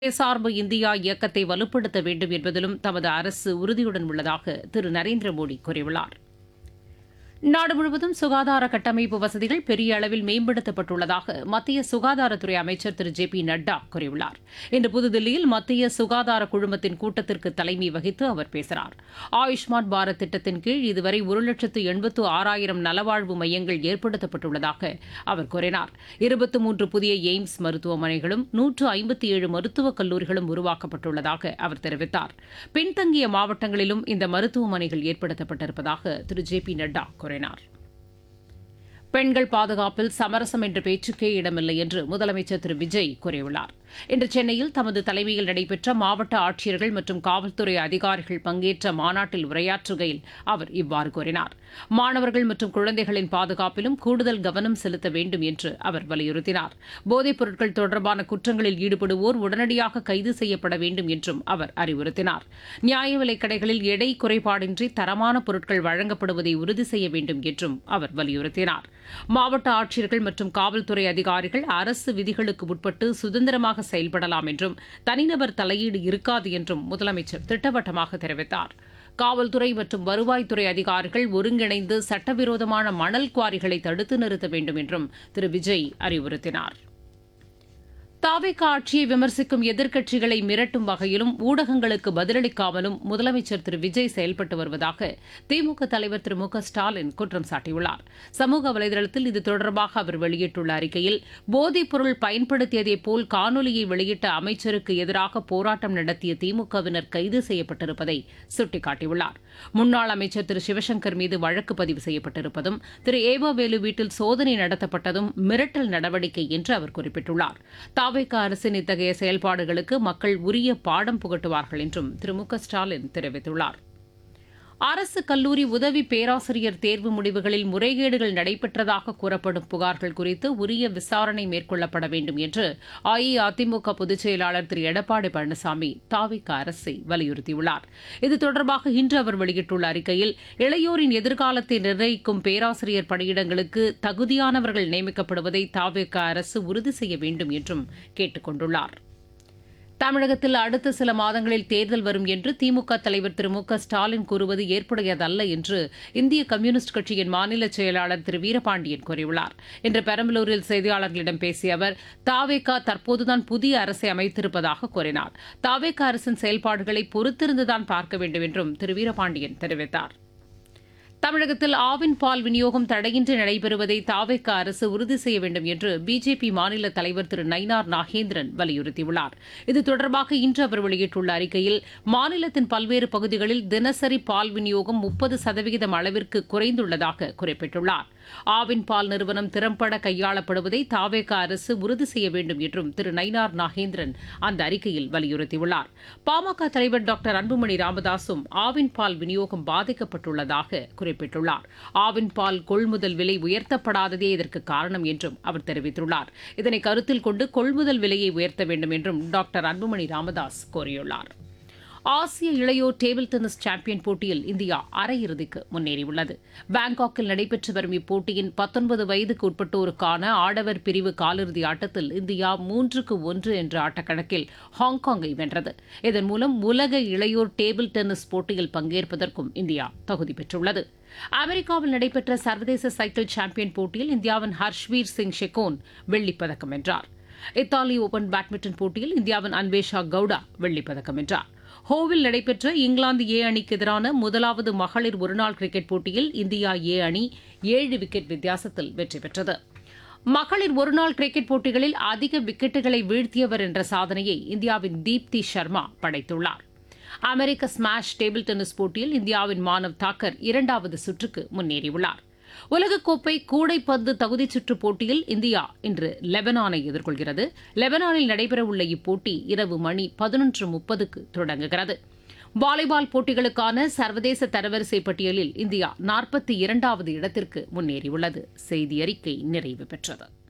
சார்பு இந்தியா இயக்கத்தை வலுப்படுத்த வேண்டும் என்பதிலும் தமது அரசு உறுதியுடன் உள்ளதாக திரு நரேந்திர மோடி கூறியுள்ளார். நாடு முழுவதும் சுகாதார கட்டமைப்பு வசதிகள் பெரிய அளவில் மேம்படுத்தப்பட்டுள்ளதாக மத்திய சுகாதாரத்துறை அமைச்சர் திரு ஜே பி நட்டா கூறியுள்ளார். இன்று புதுதில்லியில் மத்திய சுகாதார குழுமத்தின் கூட்டத்திற்கு தலைமை வகித்து அவர் பேசினார். ஆயுஷ்மான் பாரத் திட்டத்தின் கீழ் இதுவரை 1,86,000 நலவாழ்வு மையங்கள் ஏற்படுத்தப்பட்டுள்ளதாக அவர் கூறினார். 23 புதிய எய்ம்ஸ் மருத்துவமனைகளும் 157 மருத்துவக் கல்லூரிகளும் உருவாக்கப்பட்டுள்ளதாக அவர் தெரிவித்தார். பின்தங்கிய மாவட்டங்களிலும் இந்த மருத்துவமனைகள் ஏற்படுத்தப்பட்டிருப்பதாக திரு ஜே பி நட்டா கூறினார். பெண்கள் பாதுகாப்பில் சமரசம் என்ற பேச்சுக்கே இடமில்லை என்று முதலமைச்சர் திரு விஜய் கூறியுள்ளார். இன்று சென்னையில் தமது தலைமையில் நடைபெற்ற மாவட்ட ஆட்சியர்கள் மற்றும் காவல்துறை அதிகாரிகள் பங்கேற்ற மாநாட்டில் உரையாற்றுகையில் அவர் இவ்வாறு கூறினார். மாணவர்கள் மற்றும் குழந்தைகளின் பாதுகாப்பிலும் கூடுதல் கவனம் செலுத்த வேண்டும் என்று அவர் வலியுறுத்தினார். போதைப் பொருட்கள் தொடர்பான குற்றங்களில் ஈடுபடுவோர் உடனடியாக கைது செய்யப்பட வேண்டும் என்றும் அவர் அறிவுறுத்தினார். நியாய விலைக் கடைகளில் எடை குறைபாடின்றி தரமான பொருட்கள் வழங்கப்படுவதை உறுதி செய்ய வேண்டும் என்றும் அவர் வலியுறுத்தினார். மாவட்ட ஆட்சியர்கள் மற்றும் காவல்துறை அதிகாரிகள் அரசு விதிகளுக்கு உட்பட்டு சுதந்திரமாக செயல்படலாம் என்றும் தனிநபர் தலையீடு இருக்காது என்றும் முதலமைச்சர் திட்டவட்டமாக தெரிவித்தார். காவல்துறை மற்றும் வருவாய்த்துறை அதிகாரிகள் ஒருங்கிணைந்து சட்டவிரோதமான மணல் குவாரிகளை தடுத்து நிறுத்த வேண்டும் என்றும் திரு விஜய் அறிவுறுத்தினார். தாவேகா ஆட்சியை விமர்சிக்கும் எதிர்க்கட்சிகளை மிரட்டும் வகையிலும் ஊடகங்களுக்கு பதிலளிக்காமலும் முதலமைச்சர் திரு விஜய் செயல்பட்டு வருவதாக திமுக தலைவர் திரு மு க ஸ்டாலின் குற்றம் சாட்டியுள்ளார். சமூக வலைதளத்தில் இது தொடர்பாக அவர் வெளியிட்டுள்ள அறிக்கையில், போதைப் பொருள் பயன்படுத்தியதைப் போல் காணொலியை வெளியிட்ட அமைச்சருக்கு எதிராக போராட்டம் நடத்திய திமுகவினர் கைது செய்யப்பட்டிருப்பதை சுட்டிக்காட்டியுள்ளார். முன்னாள் அமைச்சர் திரு சிவசங்கர் மீது வழக்கு பதிவு செய்யப்பட்டிருப்பதும் திரு ஏவவேலு வீட்டில் சோதனை நடத்தப்பட்டதும் மிரட்டல் நடவடிக்கை என்று அவர் குறிப்பிட்டுள்ளார். தாவேகா அரசின் இத்தகைய செயல்பாடுகளுக்கு மக்கள் உரிய பாடம் புகட்டுவார்கள் என்றும் திரு மு க ஸ்டாலின் தெரிவித்துள்ளார். அரசு கல்லூரி உதவி பேராசிரியர் தேர்வு முடிவுகளில் முறைகேடுகள் நடைபெற்றதாக கூறப்படும் புகார்கள் குறித்து உரிய விசாரணை மேற்கொள்ளப்பட வேண்டும் என்று அஇஅதிமுக பொதுச் செயலாளர் திரு எடப்பாடி பழனிசாமி தாவேகா அரசை வலியுறுத்தியுள்ளார். இது தொடர்பாக இன்று அவர் வெளியிட்டுள்ள அறிக்கையில், இளையோரின் எதிர்காலத்தை நிர்ணயிக்கும் பேராசிரியர் பணியிடங்களுக்கு தகுதியானவர்கள் நியமிக்கப்படுவதை தாவேகா அரசு உறுதி செய்ய வேண்டும் என்றும் கேட்டுக் கொண்டுள்ளார். தமிழகத்தில் அடுத்த சில மாதங்களில் தேர்தல் வரும் என்று திமுக தலைவர் திரு மு க ஸ்டாலின் கூறுவது ஏற்புடையதல்ல என்று இந்திய கம்யூனிஸ்ட் கட்சியின் மாநில செயலாளர் திரு வீரபாண்டியன் கூறியுள்ளார். இன்று பெரம்பலூரில் செய்தியாளர்களிடம் பேசிய அவர், தாவேகா தற்போதுதான் புதிய அரசை அமைத்திருப்பதாக கூறினார். தாவேகா அரசின் செயல்பாடுகளை பொறுத்திருந்துதான் பார்க்க வேண்டும் என்றும் திரு வீரபாண்டியன் தெரிவித்தார். தமிழகத்தில் ஆவின் பால் விநியோகம் தடையின்றி நடைபெறுவதை தாவேகா அரசு உறுதி செய்ய வேண்டும் என்று பிஜேபி மாநில தலைவர் திரு நயினார் நாகேந்திரன் வலியுறுத்தியுள்ளார். இது தொடர்பாக இன்று அவர் வெளியிட்டுள்ள அறிக்கையில், மாநிலத்தின் பல்வேறு பகுதிகளில் தினசரி பால் விநியோகம் 30% அளவிற்கு குறைந்துள்ளதாக குறிப்பிட்டுள்ளார். ஆவின் பால் நிறுவனம் திறம்பட கையாளப்படுவதை தாவேகா அரசு உறுதி செய்ய வேண்டும் என்றும் திரு நயினார் நாகேந்திரன் அந்த அறிக்கையில் வலியுறுத்தியுள்ளார். பாமக தலைவர் டாக்டர் அன்புமணி ராமதாசும் ஆவின் பால் விநியோகம் பாதிக்கப்பட்டுள்ளதாக குறிப்பிட்டுள்ளார். ஆவின் பால் கொள்முதல் விலை உயர்த்தப்படாததே இதற்கு காரணம் என்றும் அவர் தெரிவித்துள்ளார். இதனை கருத்தில் கொண்டு கொள்முதல் விலையை உயர்த்த வேண்டும் என்றும் டாக்டர் அன்புமணி ராமதாஸ் கோரியுள்ளார். ஆசிய இளையோர் டேபிள் டென்னிஸ் சாம்பியன் போட்டியில் இந்தியா அரையிறுதிக்கு முன்னேறியுள்ளது. பாங்காக்கில் நடைபெற்று வரும் இப்போட்டியின் 19 வயதுக்கு உட்பட்டோருக்கான ஆடவர் பிரிவு காலிறுதி ஆட்டத்தில் இந்தியா 3-1 என்ற ஆட்டக்கணக்கில் ஹாங்காங்கை வென்றது. இதன் மூலம் உலக இளையோர் டேபிள் டென்னிஸ் போட்டியில் பங்கேற்பதற்கும் இந்தியா தகுதி பெற்றுள்ளது. அமெரிக்காவில் நடைபெற்ற சர்வதேச சைக்கிள் சாம்பியன் போட்டியில் இந்தியாவின் ஹர்ஷ்வீர் சிங் ஷெகோன் வெள்ளிப்பதக்கம் வென்றார். இத்தாலி ஓபன் பேட்மிண்டன் போட்டியில் இந்தியாவின் அன்வேஷா கவுடா வெள்ளிப்பதக்கம் வென்றார். ஹோவில் நடைபெற்ற இங்கிலாந்து ஏ அணிக்கு எதிரான முதலாவது மகளிர் ஒருநாள் கிரிக்கெட் போட்டியில் இந்தியா ஏ அணி 7 விக்கெட் வித்தியாசத்தில் வெற்றி பெற்றது. மகளிர் ஒருநாள் கிரிக்கெட் போட்டிகளில் அதிக விக்கெட்டுகளை வீழ்த்தியவர் என்ற சாதனையை இந்தியாவின் தீப்தி சர்மா படைத்துள்ளார். அமெரிக்க ஸ்மாஷ் டேபிள் டென்னிஸ் போட்டியில் இந்தியாவின் மானவ் தாக்கர் 2வது சுற்றுக்கு முன்னேறியுள்ளார். உலகக்கோப்பை கூடைப்பந்து தகுதிச் சுற்றுப் போட்டியில் இந்தியா இன்று லெபனானை எதிர்கொள்கிறது. லெபனானில் நடைபெறவுள்ள இப்போட்டி இரவு மணி 11:30க்கு தொடங்குகிறது. வாலிபால் போட்டிகளுக்கான சர்வதேச தரவரிசை பட்டியலில் இந்தியா 42வது இடத்திற்கு முன்னேறியுள்ளது. செய்தி அறிக்கை நிறைவு பெற்றது.